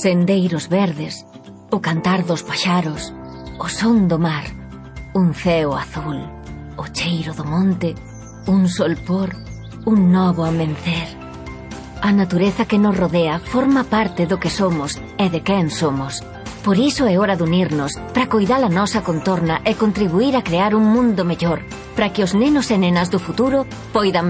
Sendeiros verdes, o cantar dos paxaros, o son do mar, un ceo azul, o cheiro do monte, un solpor, un novo amencer. A natureza que nos rodea forma parte do que somos e de quen somos. Por iso é hora de unirnos para coidar a nosa contorna e contribuir a crear un mundo mellor, para que os nenos e nenas do futuro poidan